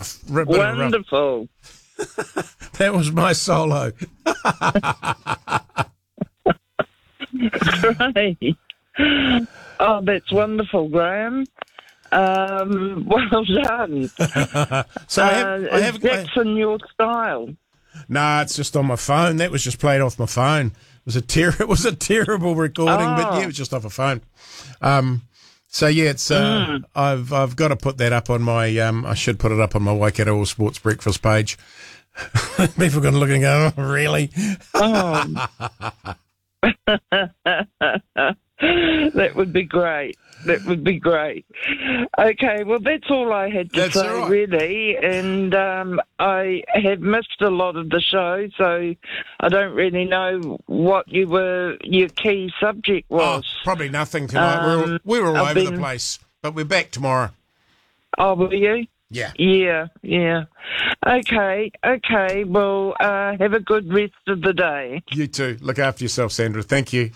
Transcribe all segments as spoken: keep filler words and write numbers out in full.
rough. A bit Wonderful. Rough. That was my solo. Great. Oh, that's wonderful, Graham. Um, well done. So I have, uh, I have, that's I, in your style. nah, it's just on my phone. That was just played off my phone. It was a ter- It was a terrible recording, Oh. but yeah, it was just off a phone. Um, so yeah, it's uh, Mm. I've I've got to put that up on my. Um, I should put it up on my Waikato All Sports Breakfast page. People are going to look and go, oh, really? Oh. That would be great. That would be great. Okay, well, that's all I had to That's say, all right. really. And um, I have missed a lot of the show, so I don't really know what you were your key subject Oh, was. probably nothing tonight. we're all, Um, we're all I've over the been- place, but we're back tomorrow. Oh, were you? Yeah. Yeah, yeah. Okay, okay. Well, uh, have a good rest of the day. You too. Look after yourself, Sandra. Thank you.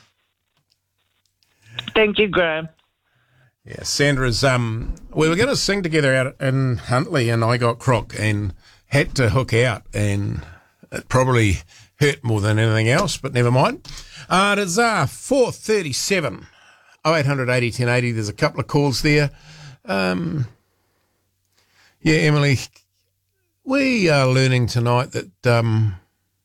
Thank you, Graham. Yeah, Sandra's, um, we were going to sing together out in Huntly, and I got crook and had to hook out, and it probably hurt more than anything else, but never mind. Uh, it is uh, four thirty-seven, oh eight hundred eighty ten eighty. There's a couple of calls there. Um, yeah, Emily, we are learning tonight that um,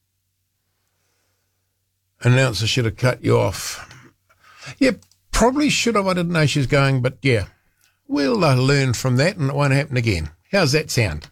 announcer should have cut you off. Yeah, probably should have. I didn't know she was going, but yeah, we'll uh, learn from that and it won't happen again. How's that sound?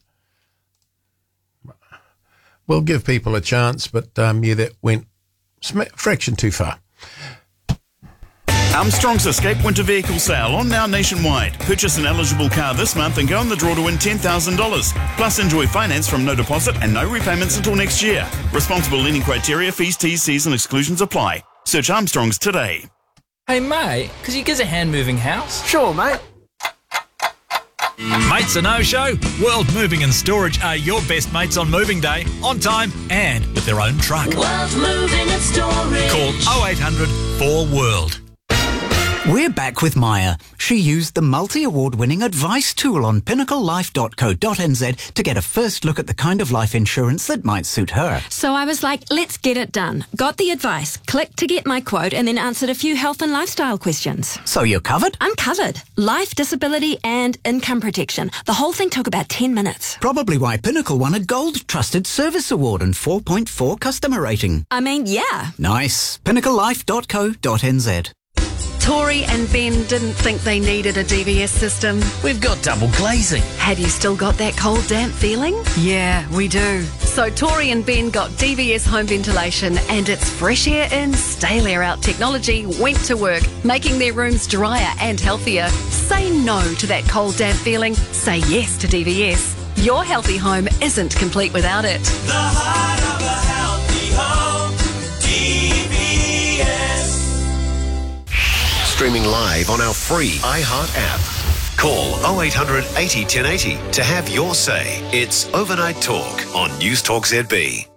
We'll give people a chance, but um, yeah, that went sm- fraction too far. Armstrong's Escape Winter Vehicle Sale on now nationwide. Purchase an eligible car this month and go in the draw to win ten thousand dollars. Plus enjoy finance from no deposit and no repayments until next year. Responsible lending criteria, fees, T's, C's and exclusions apply. Search Armstrong's today. Hey mate, could you give us a hand moving house? Sure, mate. Mates a no-show? World Moving and Storage are your best mates on moving day, on time and with their own truck. World Moving and Storage. Call oh eight hundred four world. We're back with Maya. She used the multi-award-winning advice tool on pinnacle life dot co dot n z to get a first look at the kind of life insurance that might suit her. So I was like, let's get it done. Got the advice, clicked to get my quote, and then answered a few health and lifestyle questions. So you're covered? I'm covered. Life, disability, and income protection. The whole thing took about ten minutes. Probably why Pinnacle won a Gold Trusted Service Award and four point four customer rating. I mean, yeah. Nice. pinnacle life dot co dot n z. Tori and Ben didn't think they needed a D V S system. We've got double glazing. Have you still got that cold, damp feeling? Yeah, we do. So Tori and Ben got D V S home ventilation and its fresh air in, stale air out technology went to work, making their rooms drier and healthier. Say no to that cold, damp feeling. Say yes to D V S. Your healthy home isn't complete without it. The heart of a healthy home. D V S. Streaming live on our free iHeart app. Call oh eight hundred eighty ten eighty to have your say. It's Overnight Talk on News Talk Z B.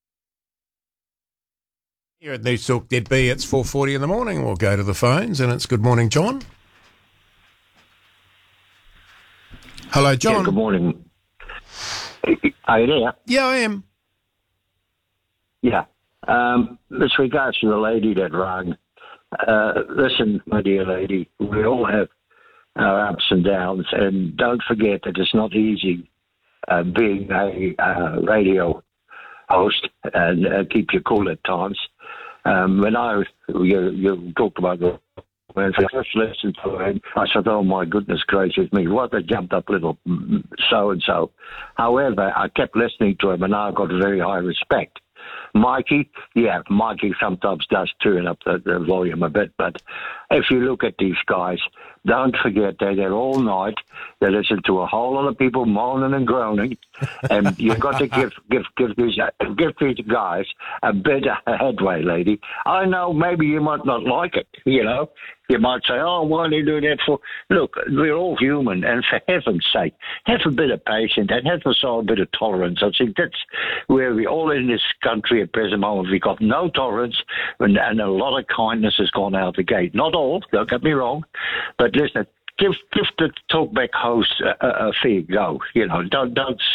Here at News Talk Z B, it's four forty in the morning. We'll go to the phones, and it's Good Morning, John. Hello, John. Yeah, good morning. Are you there? Yeah, I am. Yeah. Um, with regards to the lady that rang, uh, listen, my dear lady, we all have our ups and downs, and don't forget that it's not easy uh, being a uh, radio host and uh, keep you cool at times. Um, when I you, you talked about the when I first listened to him, I said, oh, my goodness gracious me, what a jumped-up little so-and-so. However, I kept listening to him, and I got very high respect. Mikey, yeah, Mikey sometimes does turn up the, the volume a bit, but if you look at these guys, don't forget they're there all night. They listen to a whole lot of people moaning and groaning, and you've got to give give give these give these guys a bit of headway, lady. I know maybe you might not like it, you know. You might say, oh, why are they doing that for? Look, we're all human, and for heaven's sake, have a bit of patience and have also a bit of tolerance. I think that's where we all in this country at present moment, we've got no tolerance, and, and a lot of kindness has gone out the gate. Not all, don't get me wrong, but listen, give give the talkback host a, a fair go. You know, don't don't